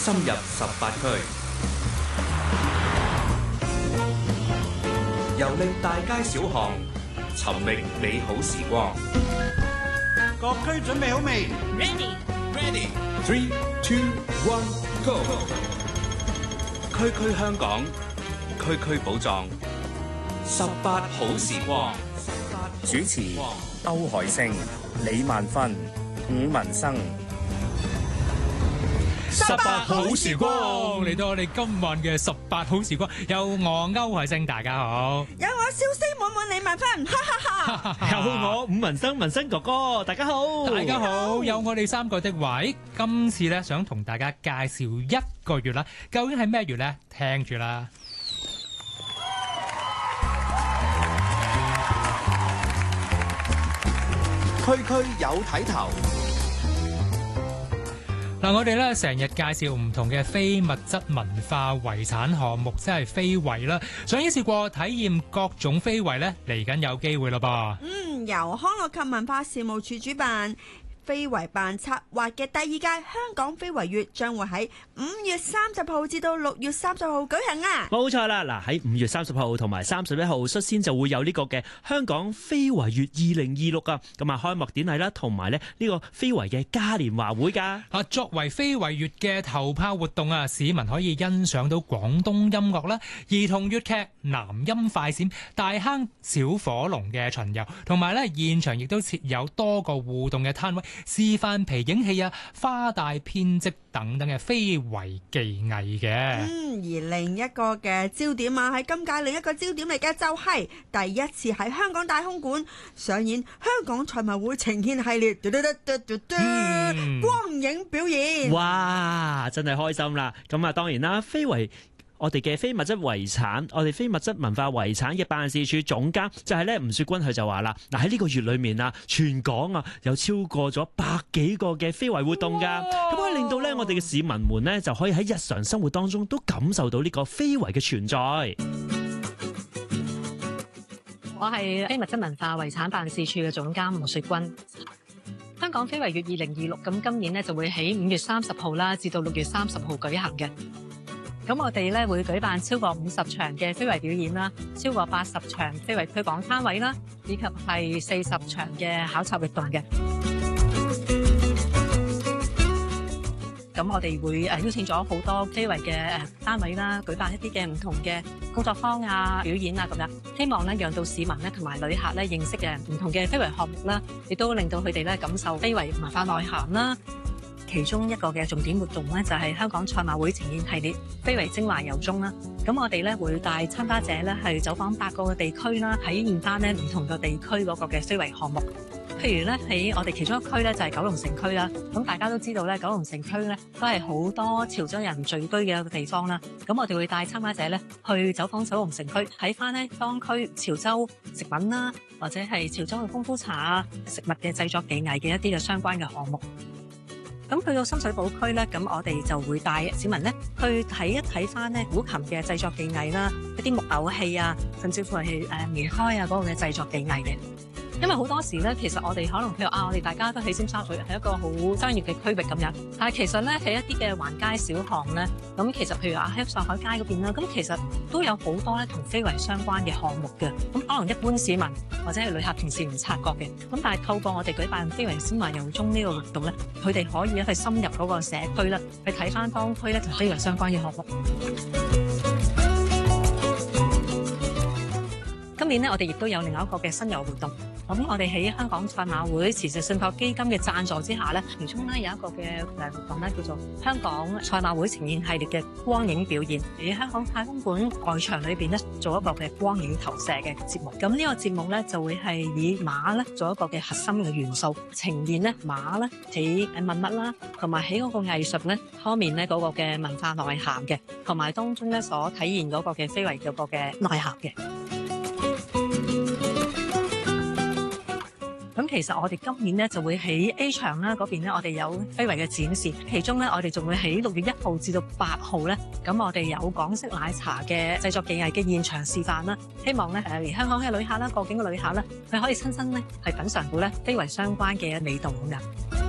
深入18區，遊歷大街小巷，尋覓美好時光。 各區準備好未 Ready. 3, 2, 1, go！ 區區香港，區區寶藏，18好時光。 主持歐海星、李萬芬、伍文生。 18好時光嚟到我哋今晚嘅18好時光，有我歐海星，大家好； 有我笑聲滿滿李萬芬，哈哈哈！ 有我伍文生，文生哥哥，大家好， 大家好。有我哋三個的位，今次咧想同大家介紹一個月啦，究竟係咩月咧？聽住啦。 區區有睇頭。 嗱，我哋咧成日介紹唔同嘅非物質文化遺產項目，即係非遺啦。想試過體驗各種非遺咧，嚟緊有機會咯噃。 由康樂及文化事務署主辦，非遺辦策劃嘅第2屆香港非遺月將會喺5月30號至到6月30號舉行啊！ 冇錯啦，嗱喺5月30號同埋31號率先就會有呢個嘅香港非遺月2026啊，咁啊開幕典禮啦，同埋咧呢個非遺嘅嘉年華會噶。 作為非遺月嘅頭炮活動啊，市民可以欣賞到廣東音樂啦、兒童粵劇、南音快閃、大坑小火龍嘅巡遊，同埋咧現場亦都設有多個互動嘅攤位，示範皮影戲啊、花帶編織等等嘅非遺技藝嘅。 而另一個嘅焦點啊，喺今屆另一個焦點嚟嘅就係第一次喺香港大空館上演香港賽馬會呈現系列，光影表演。 哇，真係開心啦！咁啊，當然啦，非遺。我哋嘅非物質遺產，我哋非物質文化遺產嘅辦事處總監就係咧吳雪君，佢就話啦，嗱喺呢個月裏面啊，全港啊有超過咗100幾個嘅非遺活動噶，咁可以令到咧我哋嘅市民們咧就可以喺日常生活當中都感受到呢個非遺嘅存在。 我係非物質文化遺產辦事處嘅總監吳雪君。香港非遺月2026，咁今年咧就會喺5月30號啦，至到6月30號舉行嘅。咁我哋咧會舉辦超過50場嘅非遺表演啦，超過80場非遺推廣攤位啦，以及係40場嘅考察活動嘅。咁我哋會邀請咗好多非遺嘅單位啦，舉辦一啲嘅唔同嘅工作坊啊、表演啊咁樣，希望咧讓到市民咧同埋旅客咧認識嘅唔同嘅非遺項目啦，亦都令到佢哋咧感受非遺文化內涵啦。其中一個嘅重點活動咧，就係香港賽馬會呈現系列非遺精華遊蹤啦。咁我哋咧會帶參加者咧係走訪8個嘅地區啦，體驗翻咧唔同嘅地區嗰個嘅非遺項目。譬如咧喺我哋其中一區咧就係九龍城區啦。咁大家都知道咧，九龍城區咧都係好多潮州人聚居嘅一個地方啦。咁我哋會帶參加者咧去走訪九龍城區，睇翻咧當區潮州食品啦，或者係潮州嘅功夫茶啊、食物嘅製作技藝嘅一啲嘅相關嘅項目。咁去到深水埗區咧，咁我哋就會帶市民咧去睇一睇翻咧古琴嘅製作技藝啦，一啲木偶戲啊，甚至乎係棉開啊嗰個嘅製作技藝嘅。因為好多時咧，其實我哋可能譬如我哋大家都喺尖沙咀係一個好商業嘅區域咁樣，但係其實咧喺一啲嘅橫街小巷咧，咁其實譬如喺上海街嗰邊啦，咁其實都有好多咧同非遺相關嘅項目嘅，咁可能一般市民或者係旅客平時唔察覺嘅，咁但係透過我哋舉辦非遺精華遊蹤呢個活動咧，佢哋可以去深入嗰個社區咧，去睇翻當區咧同非遺相關嘅項目。今年咧，我哋亦都有另外一個嘅新遊活動。咁我哋喺香港賽馬會慈善信託基金嘅贊助之下咧，其中咧有一個嘅活動咧，叫做香港賽馬會呈現系列嘅光影表演，喺香港太空館外場裏邊咧做一個嘅光影投射嘅節目。咁呢個節目咧就會係以馬咧做一個嘅核心嘅元素，呈現咧馬咧喺文物啦，同埋喺嗰個藝術咧方面咧嗰個嘅文化內涵嘅，同埋當中咧所體現嗰個嘅非遺嗰個嘅內涵嘅。咁其實我哋今年咧就會喺 A 場啦嗰邊咧，我哋有非遺嘅展示，其中咧我哋仲會喺6月1號至到8號咧，咁我哋有港式奶茶嘅製作技藝嘅現場示範啦，希望咧嚟香港嘅旅客啦、過境嘅旅客啦，佢可以親身咧係品嚐到咧非遺相關嘅味道咁樣。